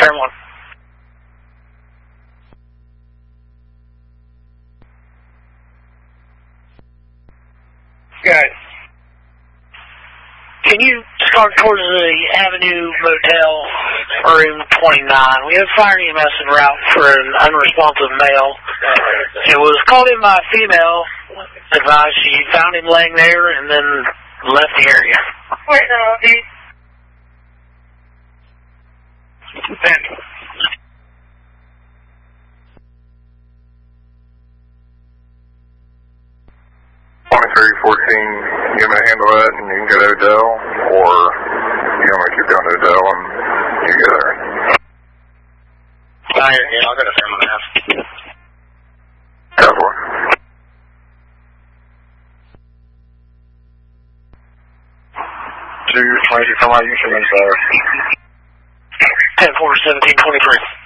Turn 1. Good. Can you start towards the Avenue Motel, room 29? We have fire EMS en route for an unresponsive male. It was called in by a female. Advised she found him laying there and then left the area. Wait, Ben. 2314, you want me to handle that and you can go to Odell, or you want me to keep going to Odell and you go there? Yeah, I'll go to Fairmont Ave. Go for it. 222, come on, you should be there. 10-4-17-23.